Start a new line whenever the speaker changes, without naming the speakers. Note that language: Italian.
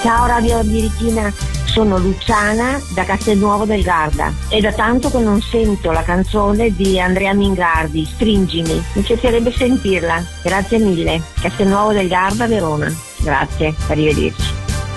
Ciao Radio Birichina, sono Luciana da Castelnuovo del Garda. È da tanto che non sento la canzone di Andrea Mingardi, Stringimi. Mi piacerebbe sentirla. Grazie mille. Castelnuovo del Garda, Verona. Grazie, arrivederci.